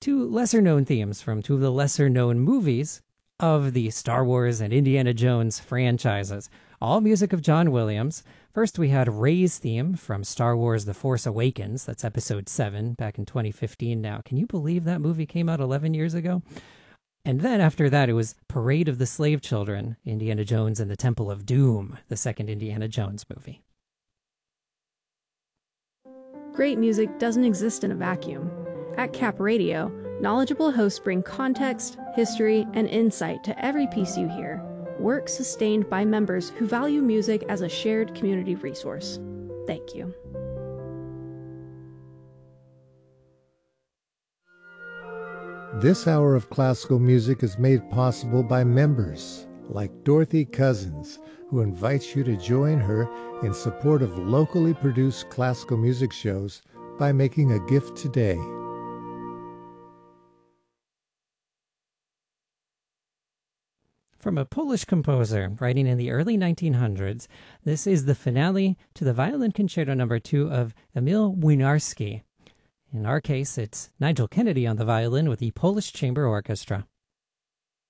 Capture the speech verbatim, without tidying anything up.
two lesser-known themes from two of the lesser-known movies of the Star Wars and Indiana Jones franchises. All music of John Williams. First, we had Rey's theme from Star Wars The Force Awakens. That's episode seven, back in twenty fifteen now. Can you believe that movie came out eleven years ago? And then after that, it was Parade of the Slave Children, Indiana Jones and the Temple of Doom, the second Indiana Jones movie. Great music doesn't exist in a vacuum. At Cap Radio, knowledgeable hosts bring context, history, and insight to every piece you hear. Work sustained by members who value music as a shared community resource. Thank you. This hour of classical music is made possible by members like Dorothy Cousins, who invites you to join her in support of locally produced classical music shows by making a gift today. From a Polish composer writing in the early nineteen hundreds, this is the finale to the Violin Concerto Number two of Emil Winiarski. In our case, it's Nigel Kennedy on the violin with the Polish Chamber Orchestra.